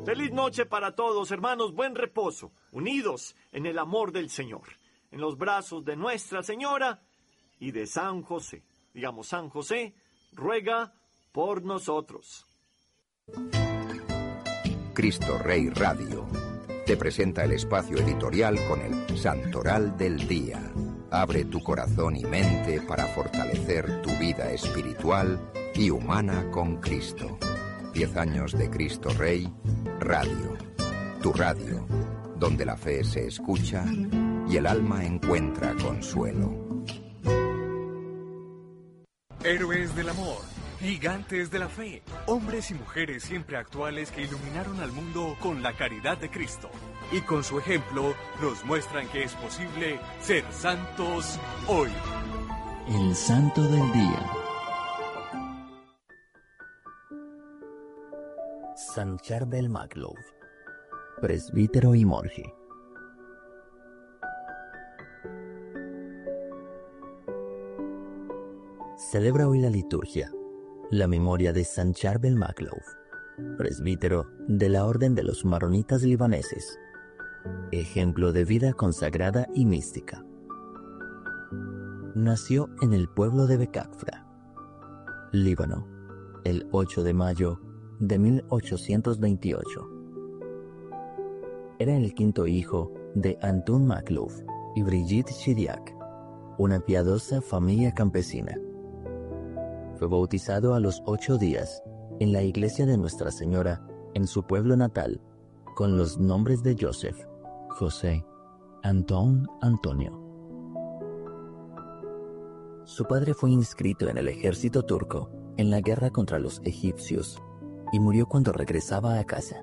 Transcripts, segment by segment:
Feliz noche para todos, hermanos, buen reposo, unidos en el amor del Señor, en los brazos de Nuestra Señora y de San José. Digamos, San José, ruega por nosotros. Cristo Rey Radio te presenta el espacio editorial con el Santoral del Día. Abre tu corazón y mente para fortalecer tu vida espiritual y humana con Cristo. 10 años de Cristo Rey Radio. Tu radio, donde la fe se escucha y el alma encuentra consuelo. Héroes del amor, gigantes de la fe, hombres y mujeres siempre actuales que iluminaron al mundo con la caridad de Cristo. Y con su ejemplo nos muestran que es posible ser santos hoy. El Santo del Día. San Charbel Maglov, presbítero y monje. Celebra hoy la liturgia la memoria de San Charbel Maglov, presbítero de la Orden de los Maronitas Libaneses, ejemplo de vida consagrada y mística. Nació en el pueblo de Bekakfra, Líbano, el 8 de mayo de 1828. Era el quinto hijo de Antun Maglov y Brigitte Chidiac, una piadosa familia campesina. Fue bautizado a los 8 días en la iglesia de Nuestra Señora en su pueblo natal con los nombres de Joseph, José, Antón, Antonio. Su padre fue inscrito en el ejército turco en la guerra contra los egipcios y murió cuando regresaba a casa.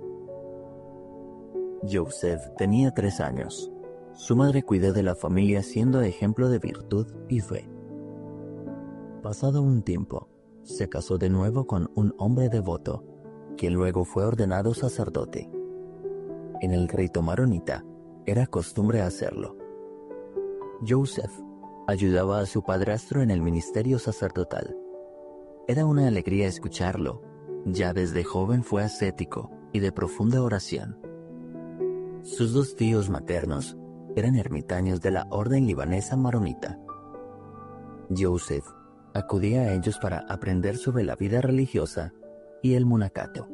Joseph tenía 3 años. Su madre cuidó de la familia siendo ejemplo de virtud y fe. Pasado un tiempo, se casó de nuevo con un hombre devoto, que luego fue ordenado sacerdote. En el rito maronita, era costumbre hacerlo. Joseph ayudaba a su padrastro en el ministerio sacerdotal. Era una alegría escucharlo. Ya desde joven fue ascético y de profunda oración. Sus 2 tíos maternos eran ermitaños de la orden libanesa maronita. Joseph acudía a ellos para aprender sobre la vida religiosa y el monacato.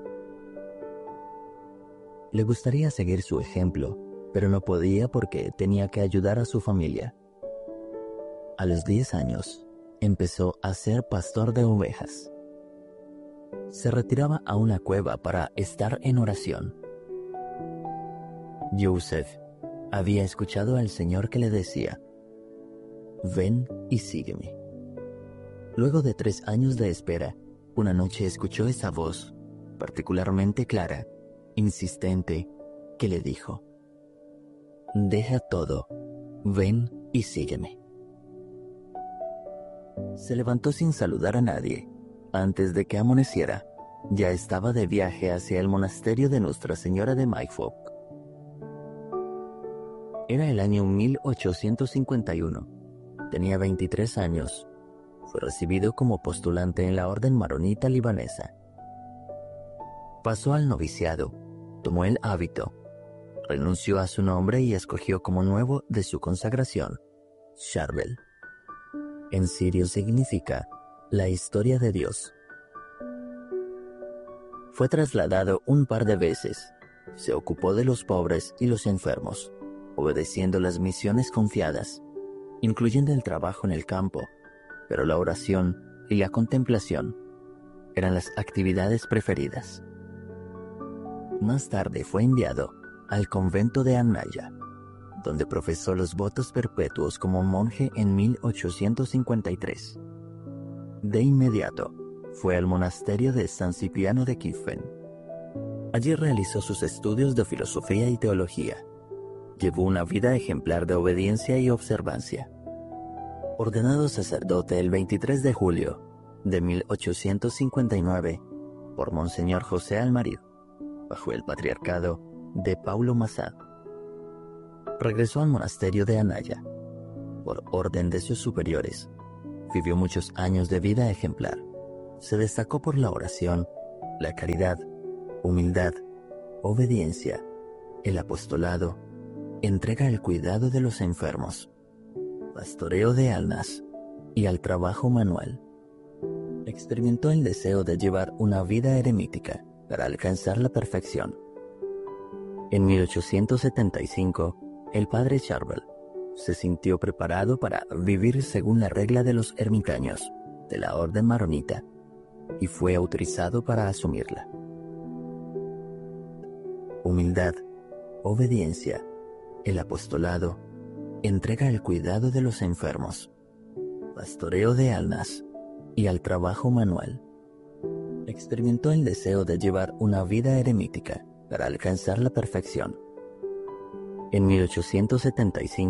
Le gustaría seguir su ejemplo, pero no podía porque tenía que ayudar a su familia. A los 10 años, empezó a ser pastor de ovejas. Se retiraba a una cueva para estar en oración. Joseph había escuchado al Señor que le decía: «Ven y sígueme». Luego de 3 años de espera, una noche escuchó esa voz, particularmente clara, insistente, que le dijo: «Deja todo, ven y sígueme». Se levantó sin saludar a nadie. Antes de que amaneciera, ya estaba de viaje hacia el monasterio de Nuestra Señora de Maifok. Era el año 1851. Tenía 23 años. Fue recibido como postulante en la orden maronita libanesa. Pasó al noviciado, tomó el hábito, renunció a su nombre y escogió como nuevo de su consagración, Charbel. En sirio significa la historia de Dios. Fue trasladado un par de veces. Se ocupó de los pobres y los enfermos, obedeciendo las misiones confiadas, incluyendo el trabajo en el campo, pero la oración y la contemplación eran las actividades preferidas. Más tarde fue enviado al convento de Annaya, donde profesó los votos perpetuos como monje en 1853. De inmediato, fue al monasterio de San Cipriano de Kiffen. Allí realizó sus estudios de filosofía y teología. Llevó una vida ejemplar de obediencia y observancia. Ordenado sacerdote el 23 de julio de 1859 por Monseñor José Almarid, bajo el patriarcado de Paulo Massad. Regresó al monasterio de Annaya. Por orden de sus superiores, vivió muchos años de vida ejemplar. Se destacó por la oración, la caridad, humildad obediencia, el apostolado, entrega al cuidado de los enfermos, pastoreo de almas y al trabajo manual. Experimentó el deseo de llevar una vida eremítica para alcanzar la perfección. En 1875, el padre Charbel se sintió preparado para vivir según la regla de los ermitaños de la orden maronita y fue autorizado para asumirla. Humildad, obediencia, el apostolado, entrega al cuidado de los enfermos, pastoreo de almas y al trabajo manual. Experimentó el deseo de llevar una vida eremítica para alcanzar la perfección. En 1875,